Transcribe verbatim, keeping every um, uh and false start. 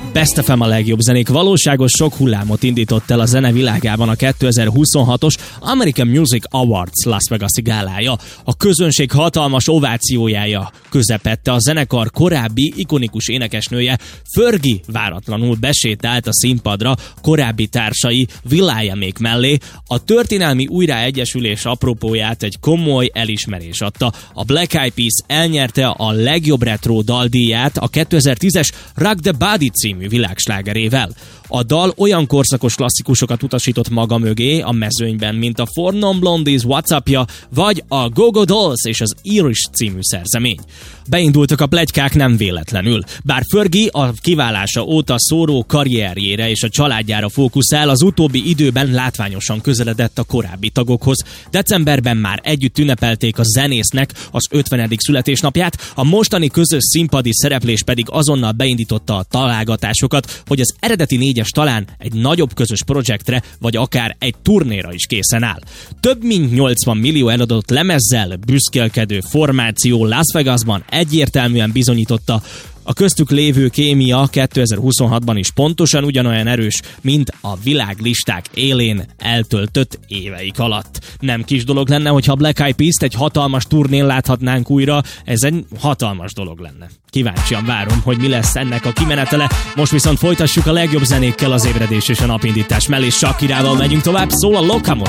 Best ef em a legjobb zenék. Valóságos sok hullámot indított el a zene világában a kétezer-huszonhatos American Music Awards Las Vegas-i gálája. A közönség hatalmas ovációjája közepette a zenekar korábbi ikonikus énekesnője Fergie váratlanul besétált a színpadra korábbi társai Will.i.amék mellé. A történelmi újraegyesülés apropóját egy komoly elismerés adta. A Black Eyed Peas elnyerte a legjobb retro daldíját a kétezer-tízes Rock the Body című világslágerével. A dal olyan korszakos klasszikusokat utasított maga mögé a mezőnyben, mint a Four Non Blondies WhatsAppja, vagy a Go-Go Dolls és az Irish című szerzemény. Beindultak a pletykák nem véletlenül. Bár Fergie a kiválása óta szóró karrierjére és a családjára fókuszál, az utóbbi időben látványosan közeledett a korábbi tagokhoz. Decemberben már együtt ünnepelték a zenésznek az ötvenedik születésnapját, a mostani közös színpadi szereplés pedig azonnal beindította a találgatásokat, hogy az eredeti négyes talán egy nagyobb közös projektre, vagy akár egy turnéra is készen áll. Több mint nyolcvan millió eladott lemezzel büszkélkedő formáció Las Vegasban egyértelműen bizonyította, a köztük lévő kémia kétezer-huszonhatban is pontosan ugyanolyan erős, mint a világlisták élén eltöltött éveik alatt. Nem kis dolog lenne, hogyha Black Eyed Peast egy hatalmas turnén láthatnánk újra, ez egy hatalmas dolog lenne. Kíváncsian várom, hogy mi lesz ennek a kimenetele. Most viszont folytassuk a legjobb zenékkel az ébredés és a napindítás mellé. Shakirával megyünk tovább, szól a Locomotive.